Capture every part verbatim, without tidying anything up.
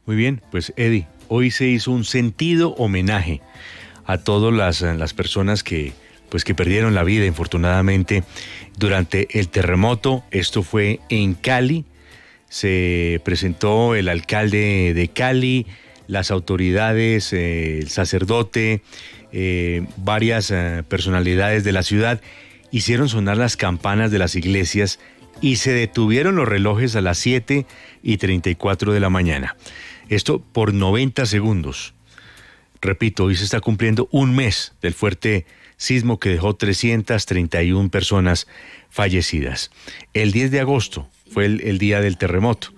Muy bien, pues Eddie, hoy se hizo un sentido homenaje a todas las, las personas que, pues, que perdieron la vida, infortunadamente, durante el terremoto. Esto fue en Cali. Se presentó el alcalde de Cali, las autoridades, eh, el sacerdote, eh, varias eh, personalidades de la ciudad hicieron sonar las campanas de las iglesias y se detuvieron los relojes a las siete y treinta y cuatro de la mañana. Esto por noventa segundos. Repito, hoy se está cumpliendo un mes del fuerte sismo que dejó trescientas treinta y una personas fallecidas. El diez de agosto fue el, el día del terremoto.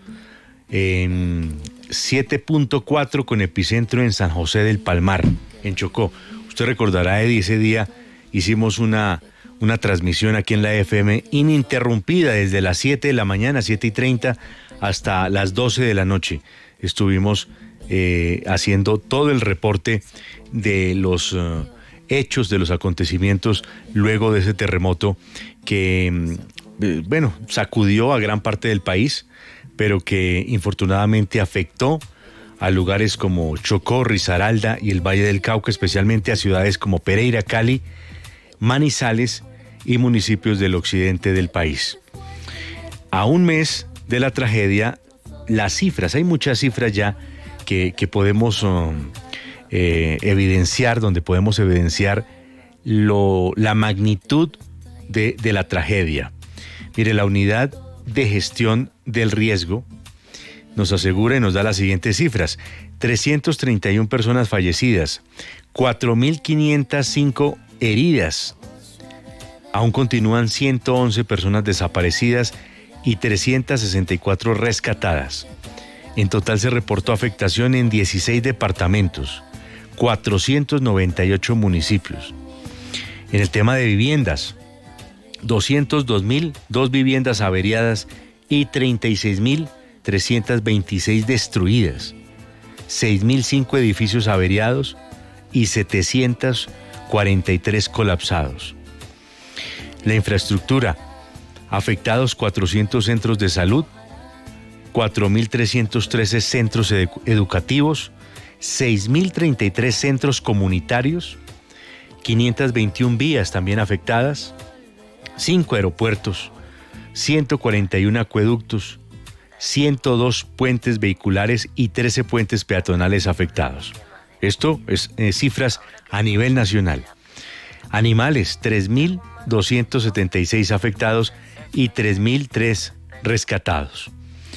En siete punto cuatro con epicentro en San José del Palmar, en Chocó. Usted recordará, Eddie, ese día hicimos una, una transmisión aquí en la F M ininterrumpida desde las siete de la mañana, siete y treinta, hasta las doce de la noche. Estuvimos eh, haciendo todo el reporte de los uh, hechos, de los acontecimientos luego de ese terremoto que, eh, bueno, sacudió a gran parte del país, pero que infortunadamente afectó a lugares como Chocó, Risaralda y el Valle del Cauca, especialmente a ciudades como Pereira, Cali, Manizales y municipios del occidente del país. A un mes de la tragedia, las cifras, hay muchas cifras ya que, que podemos um, eh, evidenciar, donde podemos evidenciar lo, la magnitud de, de la tragedia. Mire, la unidad de gestión del riesgo nos asegura y nos da las siguientes cifras: trescientas treinta y una personas fallecidas, cuatro mil quinientas cinco heridas, aún continúan ciento once personas desaparecidas y trescientas sesenta y cuatro rescatadas. En total se reportó afectación en dieciséis departamentos, cuatrocientos noventa y ocho municipios. En el tema de viviendas, doscientos dos mil dos viviendas averiadas y treinta y seis mil trescientas veintiséis destruidas, seis mil cinco edificios averiados y setecientos cuarenta y tres colapsados. La infraestructura, afectados cuatrocientos centros de salud, cuatro mil trescientos trece centros edu- educativos, seis mil treinta y tres centros comunitarios, quinientas veintiuna vías también afectadas, cinco aeropuertos, ciento cuarenta y uno acueductos, ciento dos puentes vehiculares y trece puentes peatonales afectados. Esto es eh, cifras a nivel nacional. Animales, tres mil doscientos setenta y seis afectados y tres mil tres rescatados.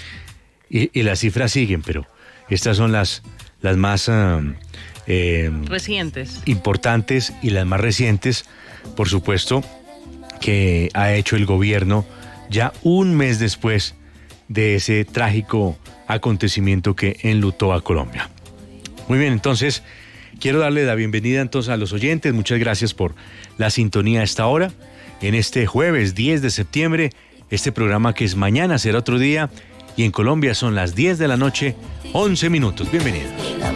Y, y las cifras siguen, pero estas son las, las más uh, eh, recientes, importantes y las más recientes, por supuesto, que ha hecho el gobierno ya un mes después de ese trágico acontecimiento que enlutó a Colombia. Muy bien, entonces quiero darle la bienvenida entonces a los oyentes. Muchas gracias por la sintonía a esta hora. En este jueves diez de septiembre, este programa que es mañana será otro día y en Colombia son las diez de la noche, once minutos. Bienvenidos.